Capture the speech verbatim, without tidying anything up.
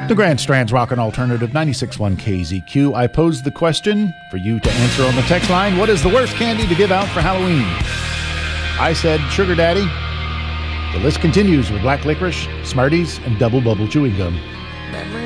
The Grand Strand's Rockin' Alternative ninety-six point one K Z Q. I posed the question for you to answer on the text line. What is the worst candy to give out for Halloween? I said Sugar Daddy. The list continues with black licorice, Smarties, and double bubble chewing gum.